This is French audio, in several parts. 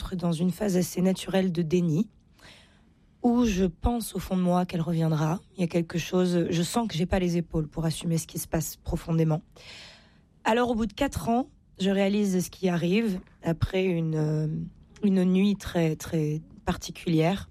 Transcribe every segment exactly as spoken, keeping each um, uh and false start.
entre dans une phase assez naturelle de déni, où je pense au fond de moi qu'elle reviendra. Il y a quelque chose, je sens que j'ai pas les épaules pour assumer ce qui se passe profondément. Alors au bout de quatre ans, je réalise ce qui arrive après une, euh, une nuit très, très particulière.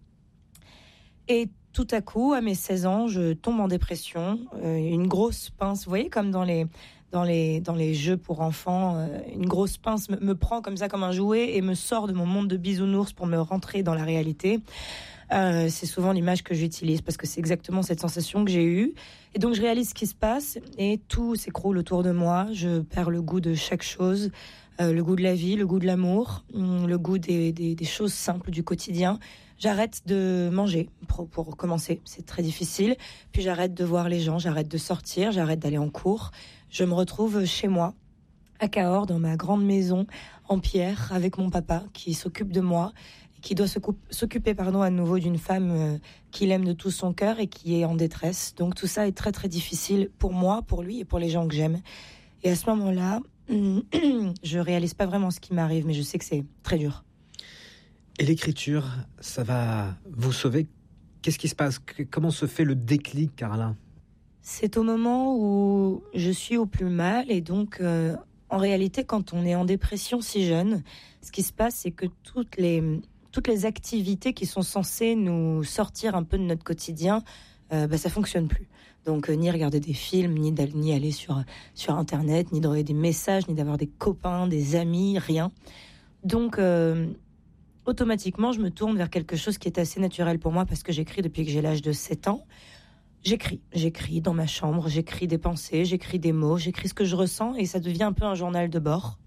Et tout à coup, à mes seize ans, je tombe en dépression. Euh, une grosse pince, vous voyez, comme dans les, dans les, dans les jeux pour enfants, euh, une grosse pince me, me prend comme ça, comme un jouet, et me sort de mon monde de bisounours pour me rentrer dans la réalité. Euh, c'est souvent l'image que j'utilise parce que c'est exactement cette sensation que j'ai eue. Et donc je réalise ce qui se passe et tout s'écroule autour de moi. Je perds le goût de chaque chose, euh, le goût de la vie, le goût de l'amour, le goût des, des, des choses simples du quotidien. J'arrête de manger pour, pour commencer, c'est très difficile. Puis j'arrête de voir les gens, j'arrête de sortir, j'arrête d'aller en cours. Je me retrouve chez moi, à Cahors, dans ma grande maison en pierre, avec mon papa qui s'occupe de moi, qui doit s'occuper pardon, à nouveau d'une femme euh, qu'il aime de tout son cœur et qui est en détresse. Donc tout ça est très très difficile pour moi, pour lui et pour les gens que j'aime. Et à ce moment-là, je réalise pas vraiment ce qui m'arrive, mais je sais que c'est très dur. Et l'écriture, ça va vous sauver? Qu'est-ce qui se passe? Comment se fait le déclic, Carla? C'est au moment où je suis au plus mal et donc... Euh, en réalité, quand on est en dépression si jeune, ce qui se passe, c'est que toutes les, toutes les activités qui sont censées nous sortir un peu de notre quotidien, euh, bah, ça fonctionne plus. Donc, euh, ni regarder des films, ni, ni aller sur, sur Internet, ni d'envoyer des messages, ni d'avoir des copains, des amis, rien. Donc, euh, automatiquement, je me tourne vers quelque chose qui est assez naturel pour moi parce que j'écris depuis que j'ai l'âge de sept ans. J'écris, j'écris dans ma chambre, j'écris des pensées, j'écris des mots, j'écris ce que je ressens et ça devient un peu un journal de bord.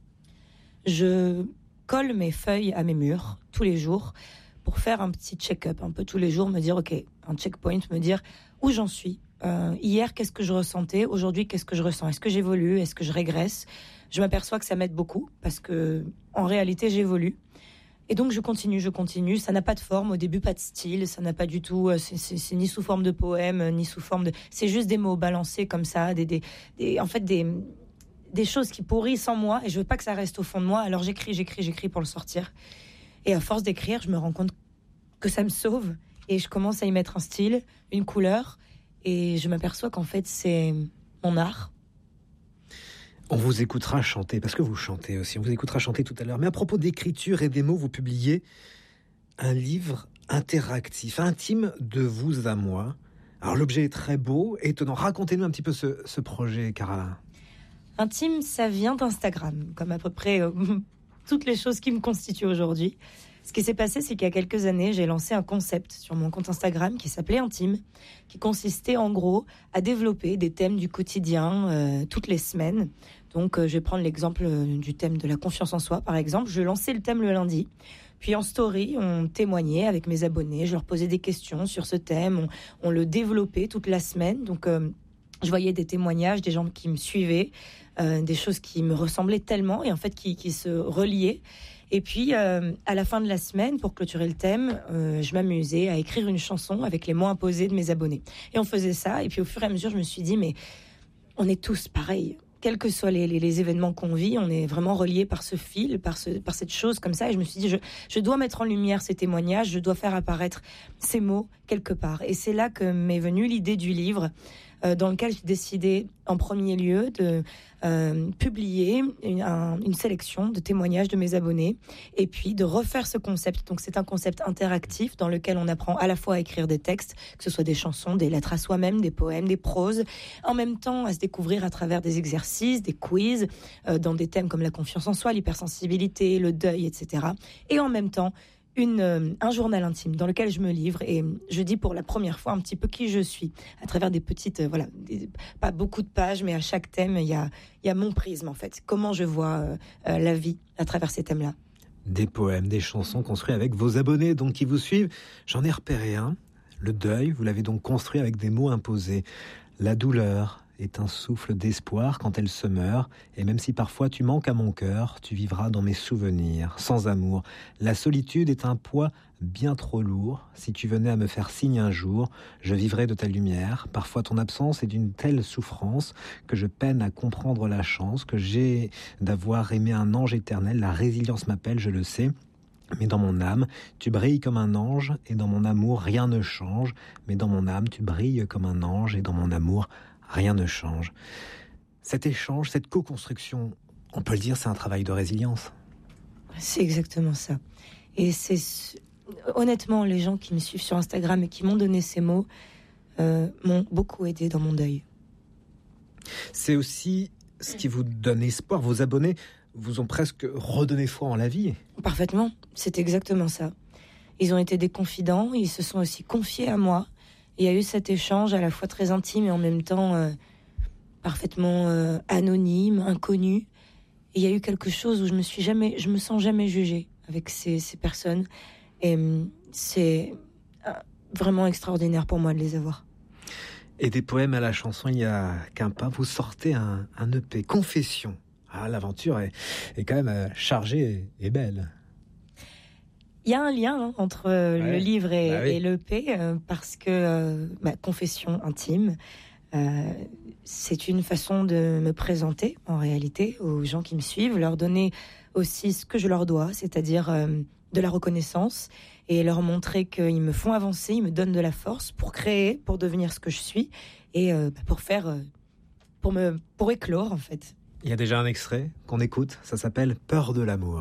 Je colle mes feuilles à mes murs tous les jours pour faire un petit check-up, un peu tous les jours, me dire ok, un checkpoint, me dire où j'en suis. Euh, hier, qu'est-ce que je ressentais? Aujourd'hui, qu'est-ce que je ressens? Est-ce que j'évolue? Est-ce que je régresse? Je m'aperçois que ça m'aide beaucoup parce que en réalité, j'évolue. Et donc je continue, je continue. Ça n'a pas de forme, au début pas de style, ça n'a pas du tout. C'est, c'est, c'est ni sous forme de poème, ni sous forme de. C'est juste des mots balancés comme ça, des, des, des en fait des, des choses qui pourrissent en moi. Et je veux pas que ça reste au fond de moi. Alors j'écris, j'écris, j'écris pour le sortir. Et à force d'écrire, je me rends compte que ça me sauve. Et je commence à y mettre un style, une couleur. Et je m'aperçois qu'en fait c'est mon art. On vous écoutera chanter, parce que vous chantez aussi, on vous écoutera chanter tout à l'heure. Mais à propos d'écriture et des mots, vous publiez un livre interactif, intime de vous à moi. Alors l'objet est très beau, étonnant. Racontez-nous un petit peu ce, ce projet, Caroline. Intime, ça vient d'Instagram, comme à peu près euh, toutes les choses qui me constituent aujourd'hui. Ce qui s'est passé, c'est qu'il y a quelques années, j'ai lancé un concept sur mon compte Instagram qui s'appelait Intime, qui consistait en gros à développer des thèmes du quotidien euh, toutes les semaines. Donc, euh, je vais prendre l'exemple euh, du thème de la confiance en soi, par exemple. Je lançais le thème le lundi. Puis en story, on témoignait avec mes abonnés. Je leur posais des questions sur ce thème. On, on le développait toute la semaine. Donc, euh, je voyais des témoignages, des gens qui me suivaient, euh, des choses qui me ressemblaient tellement et en fait qui, qui se reliaient. Et puis, euh, à la fin de la semaine, pour clôturer le thème, euh, je m'amusais à écrire une chanson avec les mots imposés de mes abonnés. Et on faisait ça. Et puis, au fur et à mesure, je me suis dit, mais on est tous pareils. Quels que soient les, les, les événements qu'on vit, on est vraiment reliés par ce fil, par, ce, par cette chose comme ça. Et je me suis dit, je, je dois mettre en lumière ces témoignages, je dois faire apparaître ces mots quelque part. Et c'est là que m'est venue l'idée du livre, euh, dans lequel j'ai décidé en premier lieu de euh, publier une, un, une sélection de témoignages de mes abonnés et puis de refaire ce concept. Donc c'est un concept interactif dans lequel on apprend à la fois à écrire des textes, que ce soit des chansons, des lettres à soi-même, des poèmes, des proses, en même temps à se découvrir à travers des exercices, des quiz, euh, dans des thèmes comme la confiance en soi, l'hypersensibilité, le deuil, et cetera. Et en même temps, Une, euh, un journal intime dans lequel je me livre et je dis pour la première fois un petit peu qui je suis à travers des petites, euh, voilà, des, pas beaucoup de pages, mais à chaque thème, il y a, il y a mon prisme en fait, comment je vois euh, euh, la vie à travers ces thèmes-là. Des poèmes, des chansons construits avec vos abonnés donc qui vous suivent. J'en ai repéré un, le deuil, vous l'avez donc construit avec des mots imposés. La douleur est un souffle d'espoir quand elle se meurt, et même si parfois tu manques à mon cœur, tu vivras dans mes souvenirs, sans amour. La solitude est un poids bien trop lourd. Si tu venais à me faire signe un jour, je vivrais de ta lumière. Parfois ton absence est d'une telle souffrance que je peine à comprendre la chance que j'ai d'avoir aimé un ange éternel. La résilience m'appelle, je le sais. Mais dans mon âme, tu brilles comme un ange, et dans mon amour, rien ne change. Mais dans mon âme, tu brilles comme un ange, et dans mon amour, rien ne change. Cet échange, cette co-construction, on peut le dire, c'est un travail de résilience. C'est exactement ça. Et c'est honnêtement, les gens qui me suivent sur Instagram et qui m'ont donné ces mots euh, m'ont beaucoup aidé dans mon deuil. C'est aussi ce qui vous donne espoir. Vos abonnés vous ont presque redonné foi en la vie. Parfaitement, c'est exactement ça. Ils ont été des confidents, ils se sont aussi confiés à moi. Il y a eu cet échange à la fois très intime et en même temps euh, parfaitement euh, anonyme, inconnu. Et il y a eu quelque chose où je me suis jamais, je me sens jamais jugée avec ces, ces personnes. Et c'est euh, vraiment extraordinaire pour moi de les avoir. Et des poèmes à la chanson, il y a qu'un pas, vous sortez un, un E P, Confession. Ah, l'aventure est, est quand même chargée et belle. Il y a un lien hein, entre euh, ouais. le livre et, bah oui. et l'E P, euh, parce que euh, ma confession intime, euh, c'est une façon de me présenter, en réalité, aux gens qui me suivent, leur donner aussi ce que je leur dois, c'est-à-dire euh, de la reconnaissance, et leur montrer qu'ils me font avancer, ils me donnent de la force pour créer, pour devenir ce que je suis, et euh, pour faire, euh, pour me, pour éclore, en fait. Il y a déjà un extrait qu'on écoute, ça s'appelle « Peur de l'amour ».